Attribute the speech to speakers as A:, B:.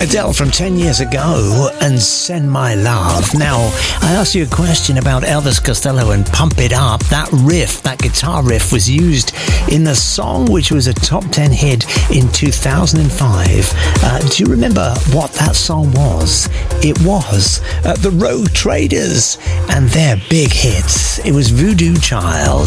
A: Adele from 10 years ago and Send My Love. Now, I asked you a question about Elvis Costello and Pump It Up. That riff, that guitar riff, was used in the song which was a top 10 hit in 2005. Do you remember what that song was? It was The Road Traders and their big hits. It was Voodoo Child.